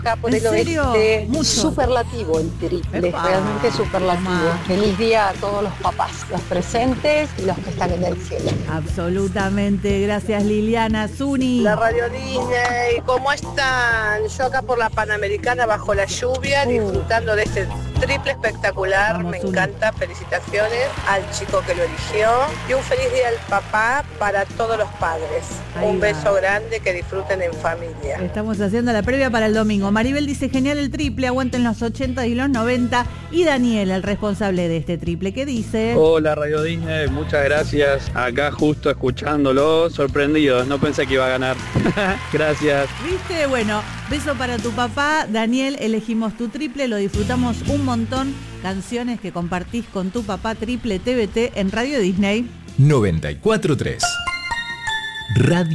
acá por ¿En el serio? oeste. Mucho. Superlativo el triple, Epa. realmente superlativo. Toma. Feliz día a todos los papás, los presentes y los que están en el cielo. Absolutamente. Gracias, Liliana. Zuni. La Radio Disney, ¿cómo están? Yo acá por la Panamericana bajo la lluvia, disfrutando de este triple espectacular. Vamos, Me Zuni. encanta, felicitaciones al chico que lo eligió. Y un feliz día al papá para todos los padres. Ahí Un va. beso grande, que disfruten en familia. Estamos haciendo la previa para el domingo. Maribel dice, genial el triple, aguanten los 80 y los 90. Y Daniel, el responsable de este triple, ¿qué dice? Hola Radio Disney, muchas gracias. Acá justo escuchándolo, sorprendido, no pensé que iba a ganar. Gracias. ¿Viste? Bueno, beso para tu papá. Daniel, elegimos tu triple, lo disfrutamos un montón. Canciones que compartís con tu papá, triple TBT en Radio Disney. 94.3 Radio